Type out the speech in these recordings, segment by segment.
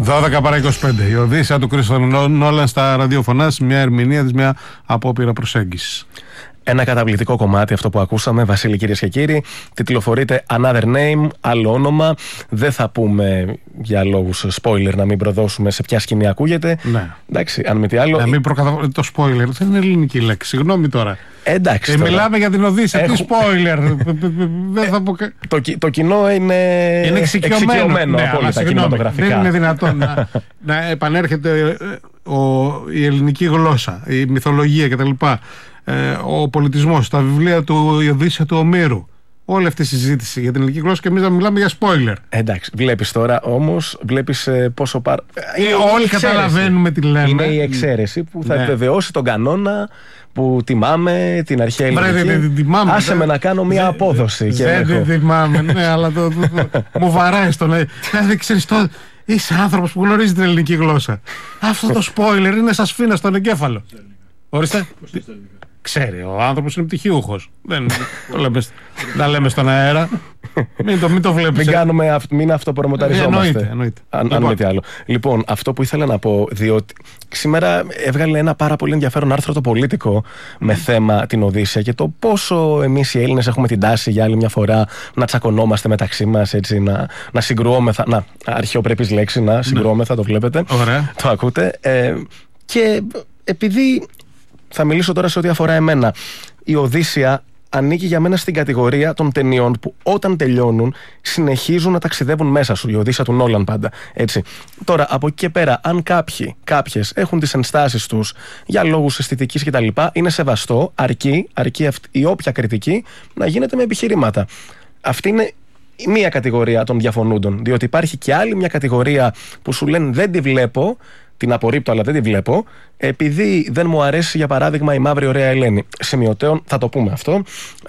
12 παρά 25. Η Οδύσσεια του Christopher Nolan στα ραδιοφωνά, μια ερμηνεία της, μια απόπειρα προσέγγισης. Ένα καταπληκτικό κομμάτι αυτό που ακούσαμε, Βασίλη, κυρίες και κύριοι. Τιτλοφορείται Another Name, άλλο όνομα. Δεν θα πούμε για λόγους spoiler να μην προδώσουμε σε ποια σκηνή ακούγεται. Ναι. Εντάξει, αν μη τι άλλο. Να μην το spoiler, δεν είναι ελληνική λέξη. Συγγνώμη τώρα. Εντάξει. Τώρα. Μιλάμε για την Οδύσσεια. Τι spoiler. Δεν θα πω... Το κοινό είναι εξοικειωμένο από όλα τα κινηματογραφικά. Δεν είναι δυνατόν να επανέρχεται η ελληνική γλώσσα, η μυθολογία κτλ. Ο πολιτισμός, τα βιβλία του η Οδύσσεια του Ομήρου. Όλη αυτή η συζήτηση για την ελληνική γλώσσα και εμείς να μιλάμε για spoiler. Εντάξει, βλέπεις τώρα όμως, βλέπεις πόσο όλοι καταλαβαίνουμε τι λέμε. Είναι η εξαίρεση που θα επιβεβαιώσει τον κανόνα που τιμάμε την αρχαία ελληνική. Άσε με να κάνω μια απόδοση. Δεν θυμάμαι, ναι, αλλά μου βαράει στο λέει. Δηλαδή ξέρεις το. Είσαι άνθρωπος που γνωρίζει την ελληνική γλώσσα. Αυτό το spoiler είναι σαν σφήνα στον εγκέφαλο. Ορίστε. Ξέρει, ο άνθρωπος είναι πτυχιούχος. Δεν λέμε στον αέρα. Μην το βλέπεις. Μην αυτοπρομοταριζόμαστε. Αν μη τι άλλο. Λοιπόν, αυτό που ήθελα να πω, διότι σήμερα έβγαλε ένα πάρα πολύ ενδιαφέρον άρθρο το Πολίτικο με θέμα την Οδύσσεια και το πόσο εμείς οι Έλληνες έχουμε την τάση για άλλη μια φορά να τσακωνόμαστε μεταξύ μας, έτσι, να συγκρουόμεθα. Να, αρχαιοπρεπής λέξη, να συγκρουόμεθα, το βλέπετε. Ωραία. Το ακούτε. Και επειδή. Θα μιλήσω τώρα σε ό,τι αφορά εμένα. Η Οδύσσεια ανήκει για μένα στην κατηγορία των ταινιών που όταν τελειώνουν συνεχίζουν να ταξιδεύουν μέσα σου. Η Οδύσσεια του Νόλαν πάντα. Έτσι. Τώρα, από εκεί και πέρα, αν κάποιες έχουν τις ενστάσεις τους για λόγους αισθητικής κτλ., είναι σεβαστό, αρκεί η όποια κριτική να γίνεται με επιχειρήματα. Αυτή είναι η μία κατηγορία των διαφωνούντων. Διότι υπάρχει και άλλη μια κατηγορία που σου λένε δεν τη βλέπω. Την απορρίπτω, αλλά δεν τη βλέπω, επειδή δεν μου αρέσει, για παράδειγμα, η μαύρη ωραία Ελένη. Σημειωτέων, θα το πούμε αυτό.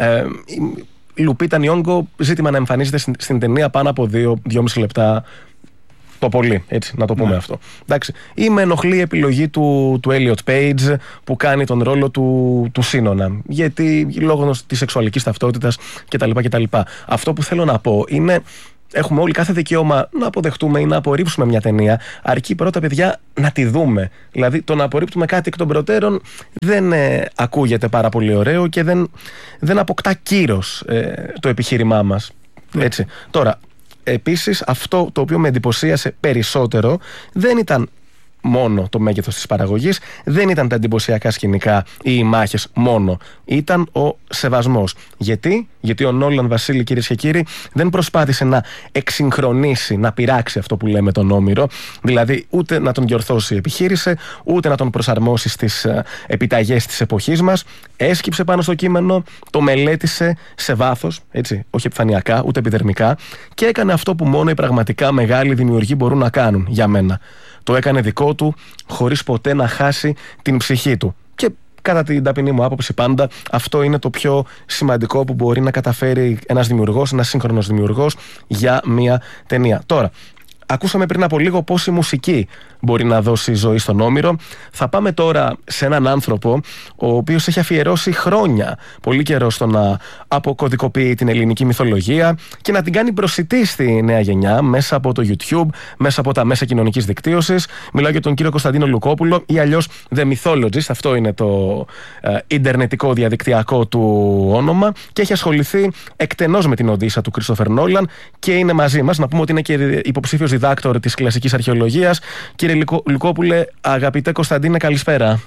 Η Λουπίτα Νιόγκο, ζήτημα να εμφανίζεται στην ταινία πάνω από 2-2,5 λεπτά το πολύ, έτσι, να το πούμε αυτό. Εντάξει. Ή με ενοχλεί η επιλογή του Elliot Page που κάνει τον ρόλο του Σύνονα. Γιατί λόγω της σεξουαλικής ταυτότητας κτλ. Αυτό που θέλω να πω είναι. Έχουμε όλοι κάθε δικαίωμα να αποδεχτούμε ή να απορρίψουμε μια ταινία, αρκεί πρώτα, παιδιά, να τη δούμε. Δηλαδή, το να απορρίπτουμε κάτι εκ των προτέρων δεν ακούγεται πάρα πολύ ωραίο και δεν αποκτά κύρος το επιχείρημά μας. Έτσι. Τώρα, επίσης, αυτό το οποίο με εντυπωσίασε περισσότερο δεν ήταν μόνο το μέγεθος της παραγωγής, δεν ήταν τα εντυπωσιακά σκηνικά ή οι μάχες μόνο. Ήταν ο σεβασμός. Γιατί ο Νόλαν, Βασίλη, κυρίες και κύριοι, δεν προσπάθησε να εξυγχρονίσει, να πειράξει αυτό που λέμε τον Όμηρο, δηλαδή ούτε να τον διορθώσει επιχείρησε, ούτε να τον προσαρμόσει στις επιταγές της εποχής μας. Έσκυψε πάνω στο κείμενο, το μελέτησε σε βάθος, έτσι, όχι επιφανειακά, ούτε επιδερμικά, και έκανε αυτό που μόνο οι πραγματικά μεγάλοι δημιουργοί μπορούν να κάνουν, για μένα. Το έκανε δικό του, χωρίς ποτέ να χάσει την ψυχή του. Και κατά την ταπεινή μου άποψη πάντα, αυτό είναι το πιο σημαντικό που μπορεί να καταφέρει ένας δημιουργός, ένας σύγχρονος δημιουργός για μια ταινία. Τώρα, ακούσαμε πριν από λίγο πώς η μουσική μπορεί να δώσει ζωή στον Όμηρο. Θα πάμε τώρα σε έναν άνθρωπο ο οποίος έχει αφιερώσει χρόνια, πολύ καιρό, στο να αποκωδικοποιεί την ελληνική μυθολογία και να την κάνει προσιτή στη νέα γενιά μέσα από το YouTube, μέσα από τα μέσα κοινωνικής δικτύωσης. Μιλάω για τον κύριο Κωνσταντίνο Λουκόπουλο ή αλλιώς The Mythologist, αυτό είναι το ιντερνετικό διαδικτυακό του όνομα, και έχει ασχοληθεί εκτενώς με την Οδύσσεια του Christopher Nolan και είναι μαζί μας. Να πούμε ότι είναι και υποψήφιος διδάκτορ της κλασικής αρχαιολογίας. Κύριε Λουκόπουλε, αγαπητέ Κωνσταντίνε, καλησπέρα.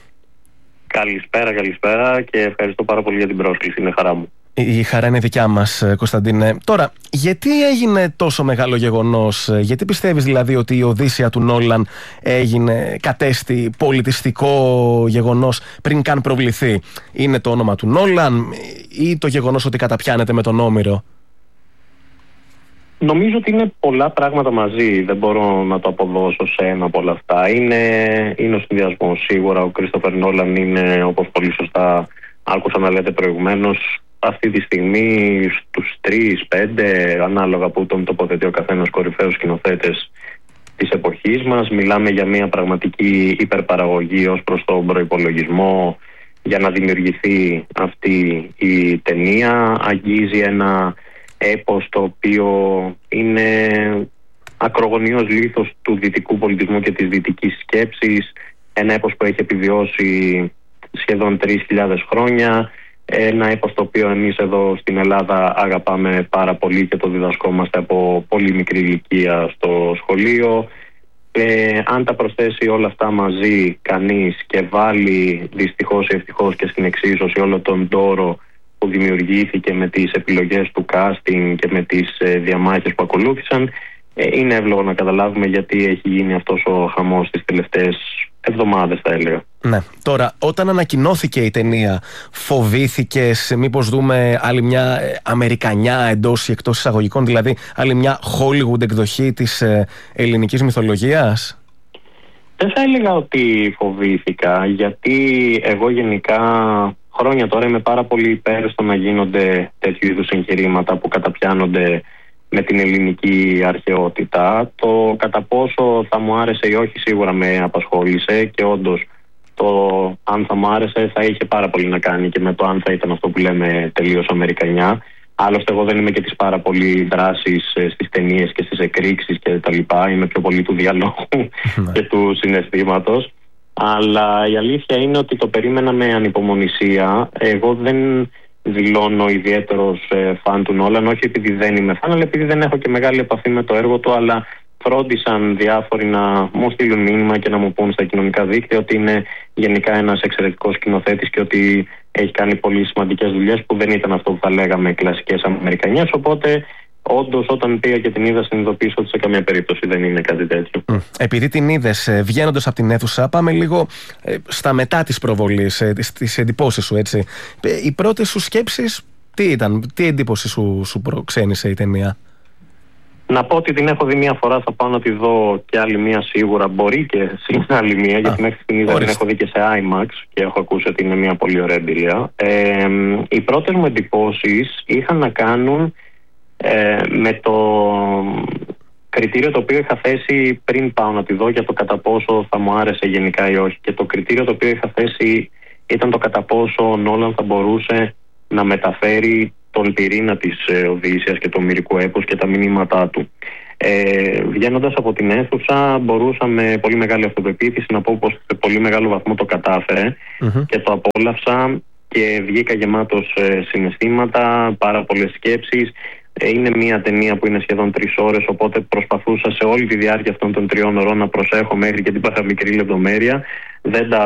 Καλησπέρα και ευχαριστώ πάρα πολύ για την πρόσκληση. Είναι χαρά μου. Η χαρά είναι δικιά μας, Κωνσταντίνε. Τώρα, γιατί έγινε τόσο μεγάλο γεγονός, γιατί πιστεύεις δηλαδή ότι η Οδύσσεια του Νόλαν κατέστη πολιτιστικό γεγονός πριν καν προβληθεί? Είναι το όνομα του Νόλαν ή το γεγονός ότι καταπιάνεται με τον Όμηρο? Νομίζω ότι είναι πολλά πράγματα μαζί. Δεν μπορώ να το αποδώσω σε ένα από όλα αυτά. Είναι ο συνδυασμός. Σίγουρα ο Christopher Nolan είναι, όπως πολύ σωστά άκουσα να λέτε προηγουμένως, αυτή τη στιγμή στους 3-5, ανάλογα που τον τοποθετεί ο καθένας, κορυφαίους σκηνοθέτες της εποχής μας. Μιλάμε για μια πραγματική υπερπαραγωγή ως προς τον προϋπολογισμό για να δημιουργηθεί αυτή η ταινία. Αγγίζει ένα έπος το οποίο είναι ακρογωνιαίος λίθος του δυτικού πολιτισμού και της δυτικής σκέψης, ένα έπος που έχει επιβιώσει σχεδόν 3.000 χρόνια, ένα έπος το οποίο εμείς εδώ στην Ελλάδα αγαπάμε πάρα πολύ και το διδασκόμαστε από πολύ μικρή ηλικία στο σχολείο. Αν τα προσθέσει όλα αυτά μαζί κανείς και βάλει δυστυχώς ή ευτυχώς και στην εξίσωση όλο τον τόρο που δημιουργήθηκε με τις επιλογές του casting και με τις διαμάχες που ακολούθησαν, είναι εύλογο να καταλάβουμε γιατί έχει γίνει αυτός ο χαμός τις τελευταίες εβδομάδες, θα έλεγα. Ναι. Τώρα, όταν ανακοινώθηκε η ταινία, φοβήθηκες μήπως δούμε άλλη μια αμερικανιά εντός ή εκτός εισαγωγικών, δηλαδή άλλη μια Hollywood εκδοχή της ελληνικής μυθολογίας? Δεν θα έλεγα ότι φοβήθηκα, γιατί εγώ γενικά χρόνια τώρα είμαι πάρα πολύ υπέρ στο να γίνονται τέτοιου είδους εγχειρήματα που καταπιάνονται με την ελληνική αρχαιότητα. Το κατά πόσο θα μου άρεσε ή όχι σίγουρα με απασχόλησε, και όντως το αν θα μου άρεσε θα είχε πάρα πολύ να κάνει και με το αν θα ήταν αυτό που λέμε τελείως αμερικανιά. Άλλωστε εγώ δεν είμαι και της πάρα πολύ δράσης στις ταινίες και στις εκρήξεις και τα λοιπά. Είμαι πιο πολύ του διαλόγου και του συναισθήματος. Αλλά η αλήθεια είναι ότι το περίμενα με ανυπομονησία. Εγώ δεν δηλώνω ιδιαίτερος φαν του Νόλαν, όχι επειδή δεν είμαι φαν, αλλά επειδή δεν έχω και μεγάλη επαφή με το έργο του, αλλά φρόντισαν διάφοροι να μου στείλουν μήνυμα και να μου πούν στα κοινωνικά δίκτυα ότι είναι γενικά ένας εξαιρετικός σκηνοθέτης και ότι έχει κάνει πολύ σημαντικές δουλειές που δεν ήταν αυτό που θα λέγαμε κλασικές αμερικανιές. Οπότε όντως όταν πήγα και την είδα, συνειδητοποίησα ότι σε καμία περίπτωση δεν είναι κάτι τέτοιο. Επειδή την είδες βγαίνοντας από την αίθουσα, πάμε λίγο στα μετά της προβολής, στις εντυπώσεις σου, έτσι. Οι πρώτες σου σκέψεις τι ήταν, τι εντύπωση σου προξένησε η ταινία? Να πω ότι την έχω δει μία φορά, θα πάω να τη δω και άλλη μία σίγουρα, μπορεί και άλλη μία, γιατί μέχρι την είδα την έχω δει και σε IMAX και έχω ακούσει ότι είναι μία πολύ ωραία εμπειρία. Οι πρώτες μου εντυπώσεις είχαν να κάνουν με το κριτήριο το οποίο είχα θέσει πριν πάω να τη δω για το κατά πόσο θα μου άρεσε γενικά ή όχι. Και το κριτήριο το οποίο είχα θέσει ήταν το κατά πόσο ο Νόλαν θα μπορούσε να μεταφέρει τον πυρήνα της Οδύσσειας και το μυρικού έπος και τα μηνύματά του. Βγαίνοντας από την αίθουσα μπορούσα με πολύ μεγάλη αυτοπεποίθηση να πω πως σε πολύ μεγάλο βαθμό το κατάφερε και το απόλαυσα και βγήκα γεμάτος συναισθήματα, πάρα πολλές σκέψεις. Είναι μια ταινία που είναι σχεδόν 3 ώρες, οπότε προσπαθούσα σε όλη τη διάρκεια αυτών των 3 ώρων να προσέχω μέχρι και την παραμικρή λεπτομέρεια. Δεν τα